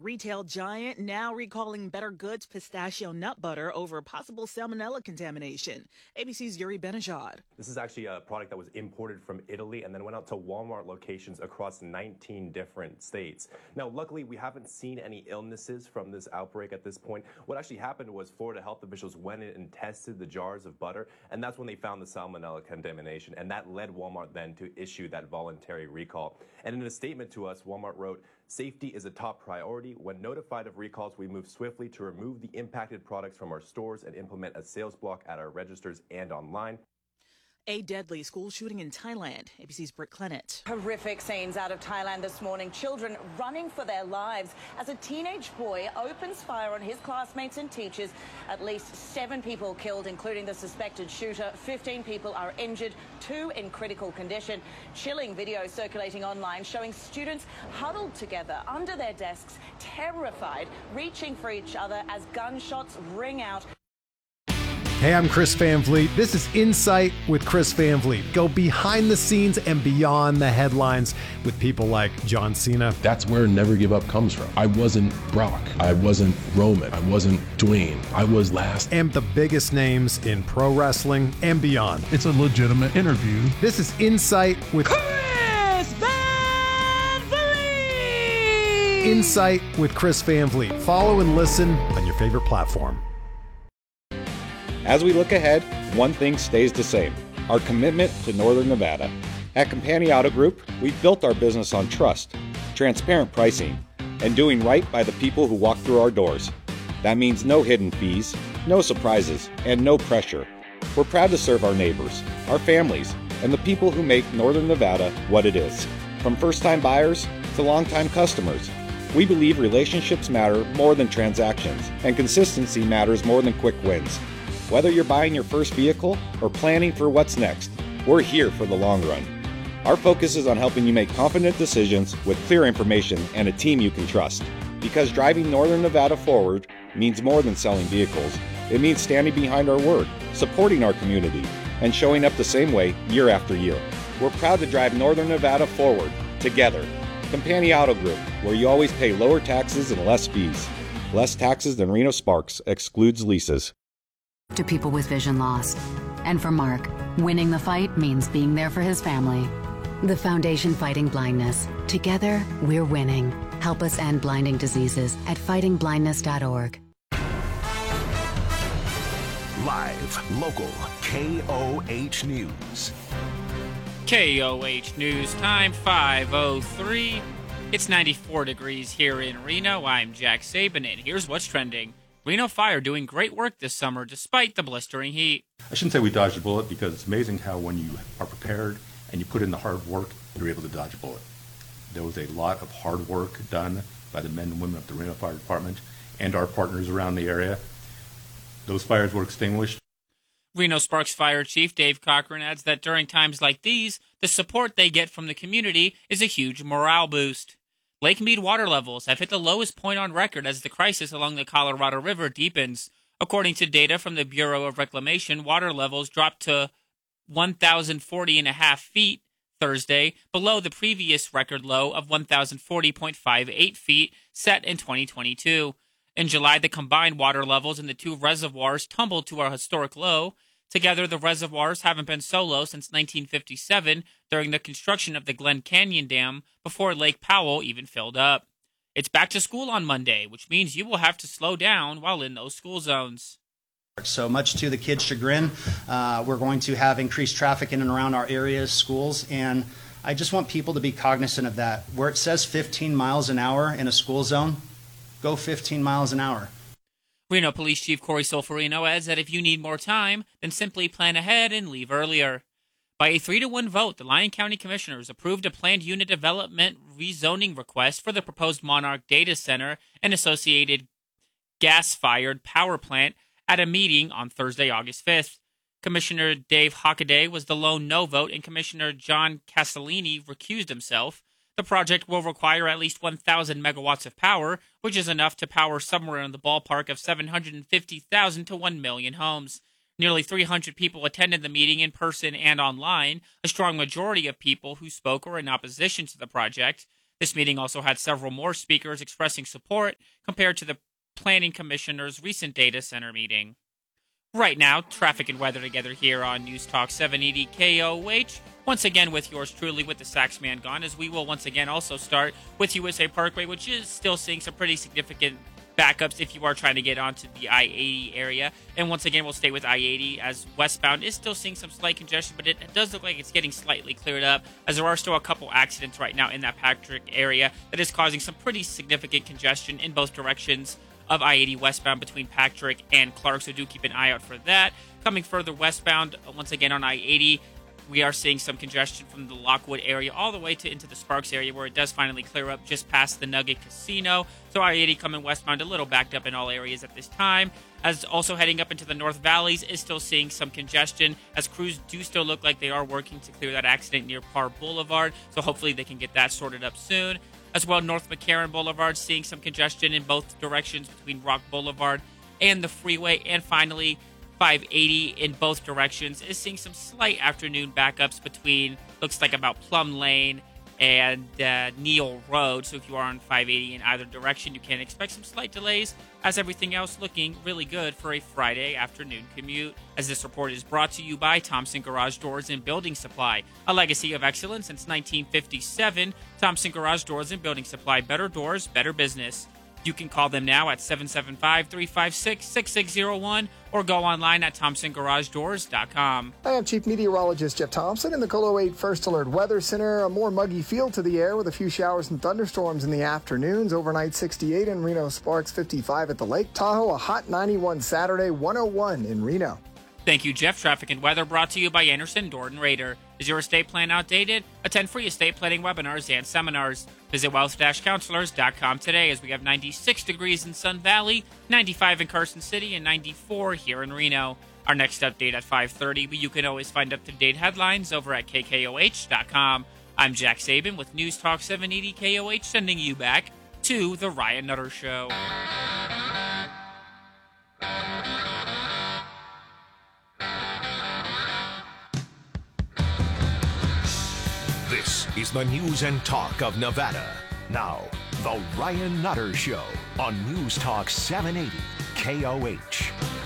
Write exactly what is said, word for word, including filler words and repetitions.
Retail giant now recalling Better Goods pistachio nut butter over possible salmonella contamination. A B C's Yuri Benajad. This is actually a product that was imported from Italy and then went out to Walmart locations across nineteen different states. Now, luckily, we haven't seen any illnesses from this outbreak at this point. What actually happened was Florida health officials went in and tested the jars of butter, and that's when they found the salmonella contamination, and that led Walmart then to issue that voluntary recall. And in a statement to us, Walmart wrote, "Safety is a top priority. When notified of recalls, we move swiftly to remove the impacted products from our stores and implement a sales block at our registers and online." A deadly school shooting in Thailand. A B C's Britt Clennett. Horrific scenes out of Thailand this morning. Children running for their lives as a teenage boy opens fire on his classmates and teachers. At least seven people killed, including the suspected shooter. fifteen people are injured, two in critical condition. Chilling video circulating online showing students huddled together under their desks, terrified, reaching for each other as gunshots ring out. Hey, I'm Chris Van Vliet. This is Insight with Chris Van Vliet. Go behind the scenes and beyond the headlines with people like John Cena. That's where Never Give Up comes from. I wasn't Brock. I wasn't Roman. I wasn't Dwayne. I was last. And the biggest names in pro wrestling and beyond. It's a legitimate interview. This is Insight with Chris Van Vliet. Insight with Chris Van Vliet. Follow and listen on your favorite platform. As we look ahead, one thing stays the same, our commitment to Northern Nevada. At Compani Auto Group, we've built our business on trust, transparent pricing, and doing right by the people who walk through our doors. That means no hidden fees, no surprises, and no pressure. We're proud to serve our neighbors, our families, and the people who make Northern Nevada what it is. From first-time buyers to long-time customers, we believe relationships matter more than transactions, and consistency matters more than quick wins. Whether you're buying your first vehicle or planning for what's next, we're here for the long run. Our focus is on helping you make confident decisions with clear information and a team you can trust. Because driving Northern Nevada forward means more than selling vehicles. It means standing behind our word, supporting our community, and showing up the same way year after year. We're proud to drive Northern Nevada forward, together. Compani Auto Group, where you always pay lower taxes and less fees. Less taxes than Reno Sparks excludes leases. To people with vision loss. And for Mark, winning the fight means being there for his family. The Foundation Fighting Blindness. Together, we're winning. Help us end blinding diseases at fighting blindness dot org. Live, local, K O H News. K O H News time, five oh three. It's ninety-four degrees here in Reno. I'm Jack Saban, and here's what's trending. Reno Fire doing great work this summer despite the blistering heat. I shouldn't say we dodged a bullet because it's amazing how when you are prepared and you put in the hard work, you're able to dodge a bullet. There was a lot of hard work done by the men and women of the Reno Fire Department and our partners around the area. Those fires were extinguished. Reno Sparks Fire Chief Dave Cochran adds that during times like these, the support they get from the community is a huge morale boost. Lake Mead water levels have hit the lowest point on record as the crisis along the Colorado River deepens. According to data from the Bureau of Reclamation, water levels dropped to one thousand forty and a half feet Thursday, below the previous record low of one thousand forty point five eight feet set in twenty twenty-two. In July, the combined water levels in the two reservoirs tumbled to a historic low. Together, the reservoirs haven't been so low since nineteen fifty-seven during the construction of the Glen Canyon Dam before Lake Powell even filled up. It's back to school on Monday, which means you will have to slow down while in those school zones. So much to the kids' chagrin, uh, we're going to have increased traffic in and around our areas, schools, and I just want people to be cognizant of that. Where it says fifteen miles an hour in a school zone, go fifteen miles an hour. Reno Police Chief Corey Solferino adds that if you need more time, then simply plan ahead and leave earlier. By a three to one vote, the Lyon County Commissioners approved a planned unit development rezoning request for the proposed Monarch Data Center and associated gas-fired power plant at a meeting on Thursday, August fifth. Commissioner Dave Hockaday was the lone no vote, and Commissioner John Castellini recused himself. The project will require at least one thousand megawatts of power, which is enough to power somewhere in the ballpark of seven hundred fifty thousand to one million homes. Nearly three hundred people attended the meeting in person and online. A strong majority of people who spoke were in opposition to the project. This meeting also had several more speakers expressing support compared to the Planning Commissioner's recent data center meeting. Right now, traffic and weather together here on News Talk seven eighty K O H. Once again with yours truly with the Saxman Gone, as we will once again also start with U S A Parkway, which is still seeing some pretty significant backups if you are trying to get onto the I eighty area. And once again, we'll stay with I eighty as westbound is still seeing some slight congestion, but it does look like it's getting slightly cleared up as there are still a couple accidents right now in that Patrick area that is causing some pretty significant congestion in both directions of I eighty westbound between Patrick and Clark, so do keep an eye out for that. Coming further westbound, once again on I eighty, we are seeing some congestion from the Lockwood area all the way to into the Sparks area where it does finally clear up just past the Nugget Casino. So I eighty coming westbound a little backed up in all areas at this time. As also heading up into the North Valleys is still seeing some congestion as crews do still look like they are working to clear that accident near Parr Boulevard. So hopefully they can get that sorted up soon. As well, North McCarran Boulevard seeing some congestion in both directions between Rock Boulevard and the freeway. And finally, five eighty in both directions is seeing some slight afternoon backups between, looks like about Plum Lane and uh, Neal Road. So if you are on five eighty in either direction, you can expect some slight delays, as everything else looking really good for a Friday afternoon commute. As this report is brought to you by Thompson Garage Doors and Building Supply, a legacy of excellence since nineteen fifty-seven. Thompson Garage Doors and Building Supply, better doors, better business. You can call them now at seven seven five, three five six, six six zero one or go online at thompson garage doors dot com. Hi, I'm Chief Meteorologist Jeff Thompson in the Colo eight First Alert Weather Center. A more muggy feel to the air with a few showers and thunderstorms in the afternoons. Overnight sixty-eight in Reno, Sparks fifty-five at the Lake Tahoe. A hot ninety-one Saturday, one oh one in Reno. Thank you, Jeff. Traffic and weather brought to you by Anderson Dorden Raider. Is your estate plan outdated? Attend free estate planning webinars and seminars. Visit wealth dash counselors dot com today as we have ninety-six degrees in Sun Valley, ninety-five in Carson City, and ninety-four here in Reno. Our next update at five thirty, but you can always find up-to-date headlines over at K K O H dot com. I'm Jack Saban with News Talk seven eighty K O H, sending you back to The Ryan Nutter Show. This is the news and talk of Nevada. Now, The Ryan Nutter Show on News Talk seven eighty K O H.